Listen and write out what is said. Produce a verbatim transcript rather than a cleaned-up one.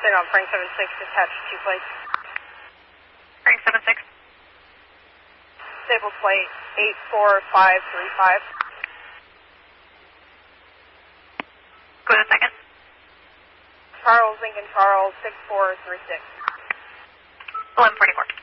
Boston on Frank seven six, attached two plates. Frank seven six. Stable plate eight four five three five. Go to the second. Charles Lincoln Charles six four three six. eleven forty-four.